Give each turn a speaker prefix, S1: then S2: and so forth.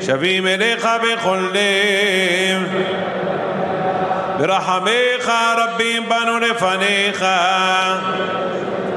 S1: שבים אליך בכל לב, ברחמיך רבים בנו לפניך,